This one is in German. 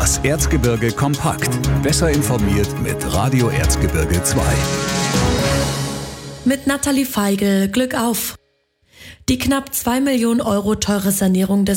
Das Erzgebirge kompakt. Besser informiert mit Radio Erzgebirge 2. Mit Nathalie Feigl, Glück auf! Die knapp 2 Millionen Euro teure Sanierung des